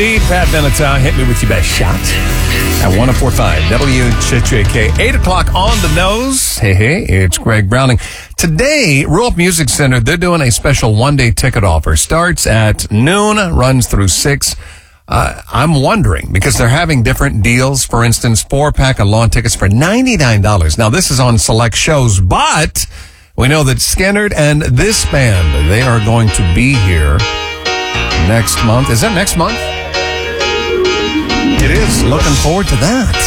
indeed. Pat Benatar, hit me with your best shot at 104.5 WCHK. 8 o'clock on the nose. Hey, it's Greg Browning. Today, Rural Music Center, they're doing a special one-day ticket offer. Starts at noon, runs through 6. I'm wondering, because they're having different deals. For instance, 4-pack of lawn tickets for $99. Now, this is on select shows, but we know that Skynyrd and this band, they are going to be here next month. Is that next month? It is. Looking forward to that.